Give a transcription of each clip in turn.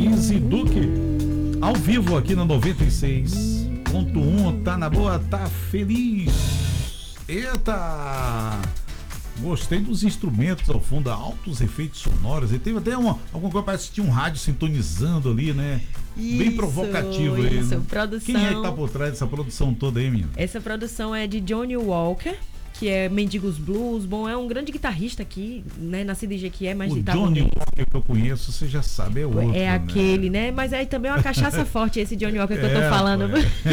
Easy Duque, ao vivo aqui na 96.1, tá na boa, tá feliz. Eita! Gostei dos instrumentos ao fundo, altos efeitos sonoros. E teve até alguma coisa, parece que tinha um rádio sintonizando ali, né? Isso, bem provocativo aí. Isso, Né? produção. Quem é que tá por trás dessa produção toda aí, menino? Essa produção é de Johnny Walker, que é Mendigos Blues. Bom, é um grande guitarrista aqui, né? Nascido em Jequié, mas o de Johnny Walker que eu conheço, você já sabe, é outro. É aquele, né? Mas aí também é uma cachaça forte esse Johnny Walker que eu tô falando.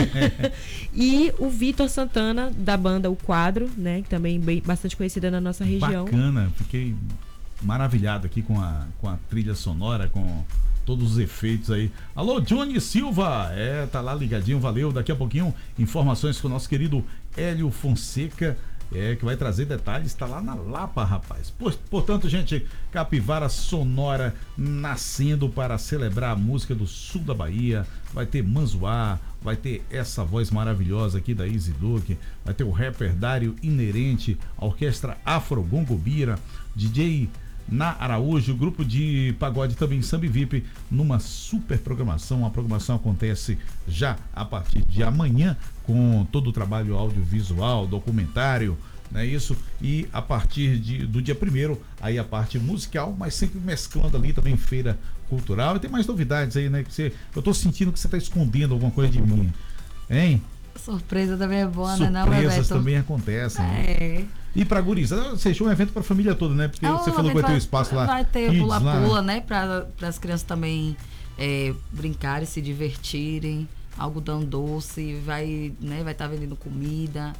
E o Vitor Santana, da banda O Quadro, né? Que também bastante conhecida na nossa região. Bacana, fiquei maravilhado aqui com a trilha sonora, com todos os efeitos aí. Alô, Johnny Silva, tá lá ligadinho, valeu. Daqui a pouquinho, informações com o nosso querido Hélio Fonseca, que vai trazer detalhes, tá lá na Lapa, rapaz. Portanto, gente, Capivara Sonora nascendo para celebrar a música do sul da Bahia. Vai ter Manzoá, vai ter essa voz maravilhosa aqui da Easy Duque, vai ter o rapper Dário Inerente, a orquestra Afro Gongobira, DJ Na Araújo, grupo de pagode também Samba VIP, numa super programação. A programação acontece já a partir de amanhã, com todo o trabalho audiovisual, documentário, né, isso, e a partir do dia 1º, aí a parte musical, mas sempre mesclando ali também feira cultural. E tem mais novidades aí, né, eu tô sentindo que você tá escondendo alguma coisa de mim, hein? Surpresa também é boa, né? Não, surpresas também acontecem. Né? E pra gurizada, você achou um evento pra família toda, né? Porque você falou que vai ter um espaço lá. Vai ter kids, pula-pula, né? Para as crianças também brincarem, se divertirem. Algodão doce, vai estar vendendo comida,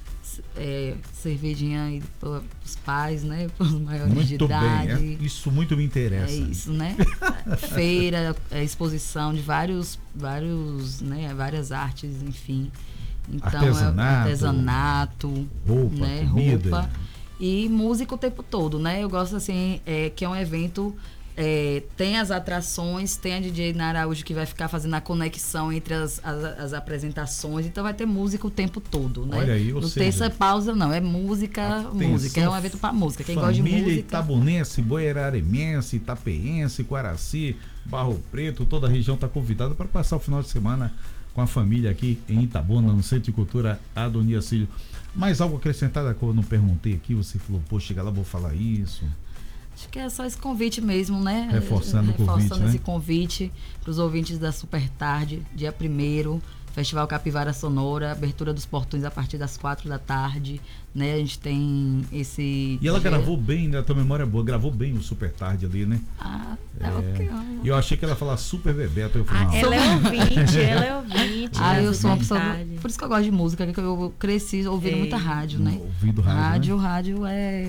cervejinha aí para os pais, né? Para os maiores muito de idade. Bem, isso muito me interessa. É isso, né? Feira, exposição de várias artes, enfim. Então, artesanato, roupa, né? Comida. Roupa e música o tempo todo, né? Eu gosto assim, que é um evento, tem as atrações, tem a DJ Na Araújo que vai ficar fazendo a conexão entre as apresentações, então vai ter música o tempo todo, né? Olha aí, não tem essa pausa não, é música, é um evento para música, quem gosta de música. Itabunense, Boeraremense, Itapeense, Quaraci, Barro Preto, toda a região está convidada para passar o final de semana com a família aqui em Itabuna, no Centro de Cultura Adonias Filho. Mais algo acrescentado que eu não perguntei aqui, você falou, pô, chega lá, vou falar isso. Acho que é só esse convite mesmo, né? Reforçando esse convite para os ouvintes da Super Tarde, dia 1º, Festival Capivara Sonora, abertura dos portões a partir das 4 da tarde, né? A gente tem esse... E ela gravou bem, né? A tua memória é boa, gravou bem o Super Tarde ali, né? Ok. E eu achei que ela ia falar Super Bebeto. Eu falei, ela é ouvinte. Eu sou uma pessoa... Por isso que eu gosto de música, que eu cresci ouvindo muita rádio, né? Ouvindo rádio, rádio é...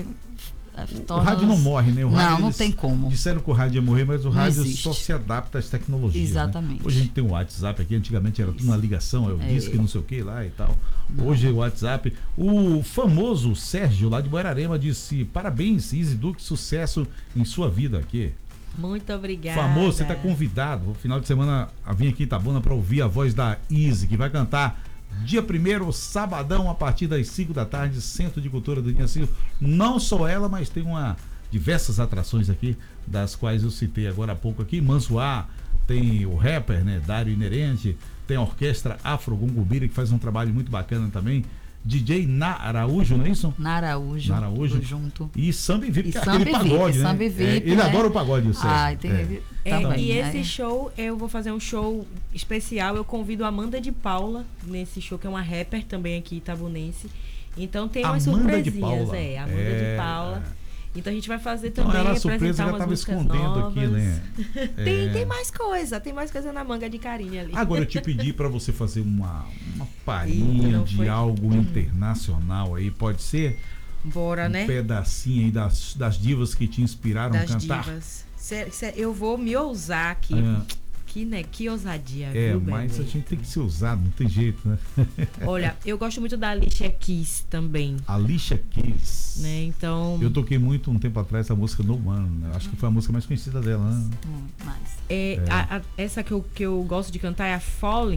O rádio não morre, né? Não tem como. Disseram que o rádio ia morrer, mas o rádio só se adapta às tecnologias. Exatamente. Né? Hoje a gente tem o WhatsApp aqui, antigamente era tudo na ligação, eu disse que não sei o que lá e tal. Hoje o WhatsApp. O famoso Sérgio, lá de Boerarema, disse: parabéns, Easy Duque, sucesso em sua vida aqui. Muito obrigada. Famoso, você está convidado. No final de semana, a vir aqui em Itabuna para ouvir a voz da Easy, que vai cantar dia 1º, sabadão, a partir das 5 da tarde, Centro de Cultura do Adonias. Não só ela, mas tem diversas atrações aqui, das quais eu citei agora há pouco aqui. Manzoá, tem o rapper, né, Dário Inerente, tem a orquestra Afro Gongobira, que faz um trabalho muito bacana também. DJ Na Araújo, não é isso? Na Araújo. Junto. E Samba VIP, que é aquele VIP, pagode, né? Samba VIP, ele adora o pagode, o Sérgio. E esse show, eu vou fazer um show especial. Eu convido a Amanda de Paula nesse show, que é uma rapper também aqui, itabunense. Então tem umas surpresinhas. Amanda de Paula. Então a gente vai fazer também, apresentar umas músicas novas. Aqui, né? Tem mais coisa na manga de carinha ali. Agora eu te pedi para você fazer uma palhinha de algo internacional aí, pode ser? Bora, né? Um pedacinho aí das divas que te inspiraram a cantar. Divas. Eu vou me ousar aqui. Que ousadia. Mas a gente tem que se usar, não tem jeito, né? Olha, eu gosto muito da Alicia Keys também. Alicia Keys. Né, então... Eu toquei muito um tempo atrás essa música No One, né? Acho que foi a música mais conhecida dela, né? Essa que eu gosto de cantar é a Falling.